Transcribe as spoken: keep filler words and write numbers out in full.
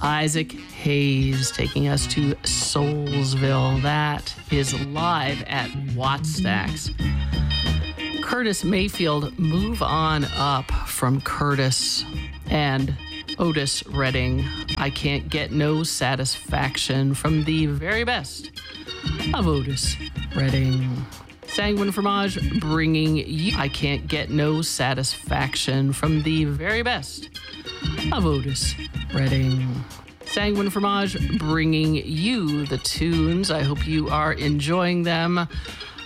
Isaac Hayes taking us to Soulsville. That is live at Wattstax. Curtis Mayfield, Move On Up from Curtis, and Otis Redding, I Can't Get No Satisfaction from the very best of Otis Redding. Sanguine Fromage bringing you I Can't Get No Satisfaction from the very best of Otis Redding. Sanguine Fromage bringing you the tunes. I hope you are enjoying them.